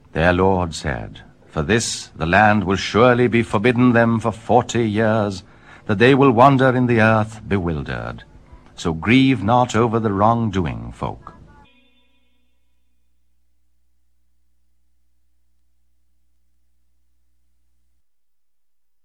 Their Lord said, For this the land will surely be forbidden them for 40 years, that they will wander in the earth bewildered. So grieve not over the wrong-doing folk.